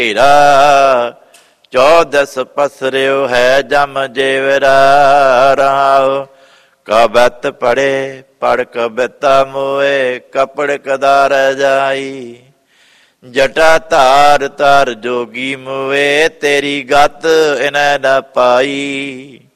ਹੀਰਾ 14 ਪਸਰਿਓ ਹੈ ਜਮ ਜੇਵਰਾ ਰਾਉ। ਕਬਤ ਪੜੇ ਪੜ ਕਬਤਾ ਮੋਏ ਕਪੜ ਕਦਾਰ ਜਾਈ। ਜਟਾ ਧਾਰ ਧਾਰ ਜੋਗੀ ਮੋਏ ਤੇਰੀ ਗਤ ਇਨੈ ਨਾ ਪਾਈ।